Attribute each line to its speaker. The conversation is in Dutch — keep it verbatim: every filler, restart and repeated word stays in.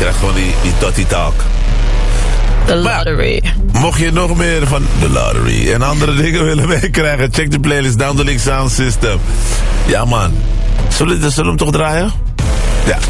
Speaker 1: krijgt gewoon die, die Totti Talk.
Speaker 2: The lottery.
Speaker 1: Maar, mocht je nog meer van de lottery en andere dingen willen meekrijgen, check de playlist Down the Link Sound System. Ja man, zullen we, zullen we hem toch draaien? Ja.